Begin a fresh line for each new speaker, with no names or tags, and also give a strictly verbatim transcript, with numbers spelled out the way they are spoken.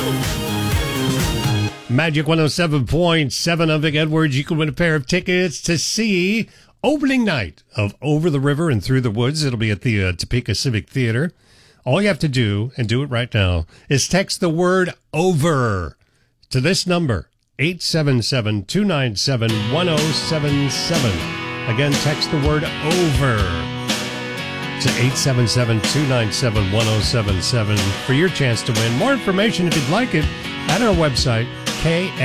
Magic one oh seven point seven. I'm Vic Edwards. You can win a pair of tickets to see opening night of Over the River and Through the Woods. It'll be at the uh, Topeka Civic Theater. All you have to do, and do it right now, is text the word OVER to this number, eight seven seven, two nine seven, one oh seven seven. Again, text the word OVER to eight seven seven, two nine seven, one oh seven seven for your chance to win. More information, if you'd like it, at our website, K